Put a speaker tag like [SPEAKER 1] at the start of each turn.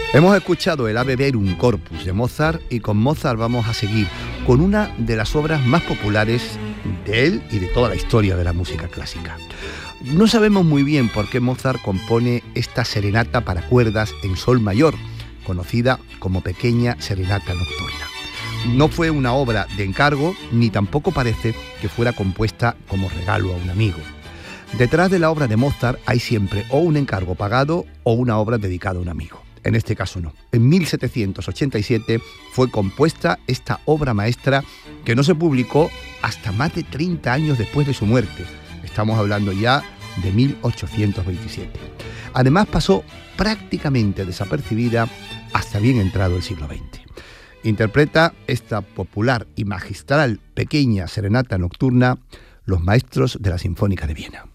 [SPEAKER 1] Hemos escuchado el Ave Verum Corpus de Mozart y con Mozart vamos a seguir con una de las obras más populares de él y de toda la historia de la música clásica. No sabemos muy bien por qué Mozart compone esta serenata para cuerdas en sol mayor, conocida como Pequeña Serenata Nocturna. No fue una obra de encargo, ni tampoco parece que fuera compuesta como regalo a un amigo. Detrás de la obra de Mozart hay siempre o un encargo pagado o una obra dedicada a un amigo. En este caso no. En 1787 fue compuesta esta obra maestra que no se publicó hasta más de 30 años después de su muerte. Estamos hablando ya de 1827. Además pasó prácticamente desapercibida hasta bien entrado el siglo XX. Interpreta esta popular y magistral Pequeña Serenata Nocturna los maestros de la Sinfónica de Viena.